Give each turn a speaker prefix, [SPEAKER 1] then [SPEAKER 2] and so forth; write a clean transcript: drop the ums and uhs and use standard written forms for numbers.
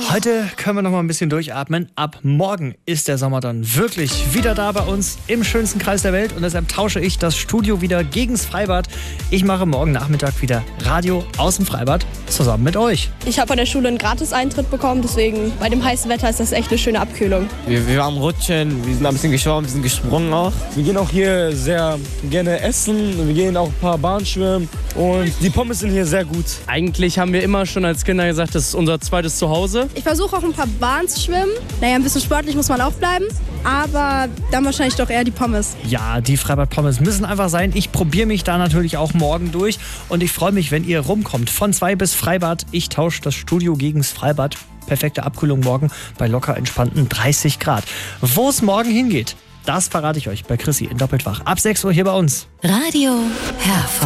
[SPEAKER 1] Heute können wir noch mal ein bisschen durchatmen. Ab morgen ist der Sommer dann wirklich wieder da bei uns im schönsten Kreis der Welt und deshalb tausche ich das Studio wieder gegens Freibad. Ich mache morgen Nachmittag wieder Radio aus dem Freibad zusammen mit euch.
[SPEAKER 2] Ich habe von der Schule einen Gratis-Eintritt bekommen, deswegen bei dem heißen Wetter ist das echt eine schöne Abkühlung.
[SPEAKER 3] Wir waren am Rutschen, wir sind ein bisschen geschwommen, wir sind gesprungen auch.
[SPEAKER 4] Wir gehen auch hier sehr gerne essen, wir gehen auch ein paar Bahnen schwimmen und die Pommes sind hier sehr gut.
[SPEAKER 5] Eigentlich haben wir immer schon als Kinder gesagt, das ist unser zweites Zuhause.
[SPEAKER 2] Ich versuche auch ein paar Bahnen zu schwimmen. Naja, ein bisschen sportlich muss man auch bleiben, aber dann wahrscheinlich doch eher die Pommes.
[SPEAKER 1] Ja, die Freibad-Pommes müssen einfach sein. Ich probiere mich da natürlich auch morgen durch und ich freue mich, wenn ihr rumkommt. Von 2 bis Freibad. Ich tausche das Studio gegens Freibad. Perfekte Abkühlung morgen bei locker entspannten 30 Grad. Wo es morgen hingeht, das verrate ich euch bei Chrissy in Doppelt wach. Ab 6 Uhr hier bei uns.
[SPEAKER 6] Radio Herford.